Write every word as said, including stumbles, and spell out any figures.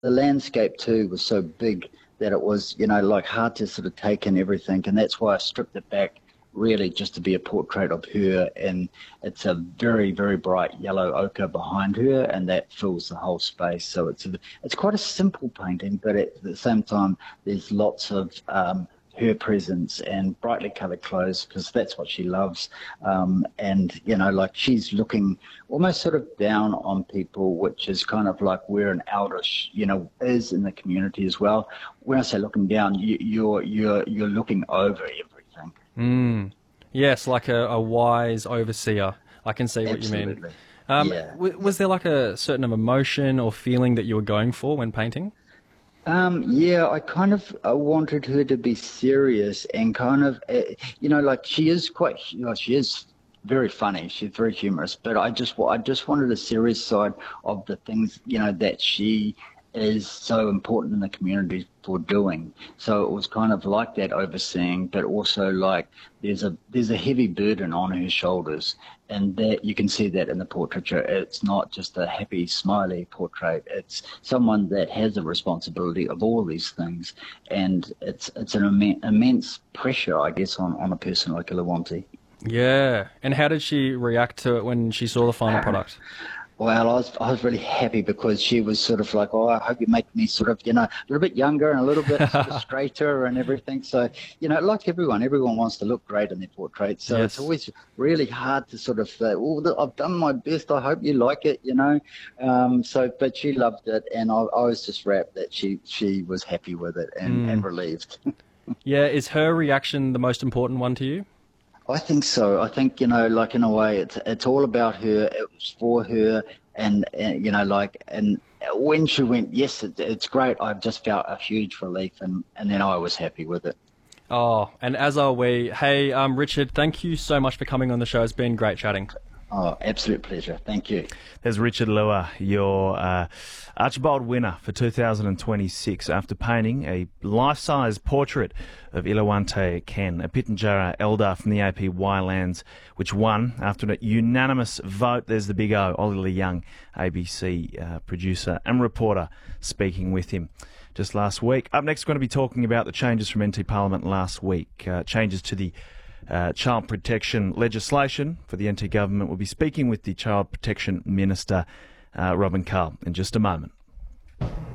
the landscape too was so big that it was, you know, like hard to sort of take in everything. And that's why I stripped it back really just to be a portrait of her. And it's a very, very bright yellow ochre behind her, and that fills the whole space. So it's a, it's quite a simple painting, but at the same time, there's lots of um, her presence and brightly coloured clothes, because that's what she loves. Um, and, you know, like she's looking almost sort of down on people, which is kind of like where an elder, you know, is in the community as well. When I say looking down, you, you're, you're, you're looking over everything. Mm. Yes, like a, a wise overseer. I can see what Absolutely. you mean. Um, Yeah. w- was there like a certain emotion or feeling that you were going for when painting? Um, yeah, I kind of I wanted her to be serious and kind of, uh, you know, like she is quite, you know, she is very funny. She's very humorous, but I just, wa- I just wanted a serious side of the things, you know, that she is so important in the community for doing. So it was kind of like that overseeing, but also like there's a there's a heavy burden on her shoulders, and that you can see that in the portraiture. It's not just a happy, smiley portrait. It's someone that has a responsibility of all these things, and it's it's an immen- immense pressure, I guess, on, on a person like Ilawanti. Yeah. And how did she react to it when she saw the final product? Well, I was I was really happy because she was sort of like, oh, I hope you make me sort of, you know, a little bit younger and a little bit sort of straighter and everything. So, you know, like everyone, everyone wants to look great in their portrait. So it's Yes. always really hard to sort of say, oh, I've done my best. I hope you like it, you know. Um, so, but she loved it, and I, I was just rapt that she she was happy with it and, and relieved. Yeah, is her reaction the most important one to you? I think so. I think, you know, like in a way, it's it's all about her. It was for her, and, and you know, like, and when she went, yes, it, it's great. I've just felt a huge relief, and and then I was happy with it. Oh, and as are we. Hey, um, Richard, thank you so much for coming on the show. It's been great chatting. Oh, absolute pleasure. Thank you. There's Richard Lua, your uh, Archibald winner for two thousand twenty-six, after painting a life-size portrait of Ilawante Ken, a Pitjantjatjara elder from the A P Y lands, which won after a unanimous vote. There's the big O, Ollie Lee Young, A B C uh, producer and reporter, speaking with him just last week. Up next, we're going to be talking about the changes from N T Parliament last week, uh, changes to the Uh, child protection legislation for the N T government. We'll be speaking with the Child Protection Minister, uh, Robin Carl, in just a moment.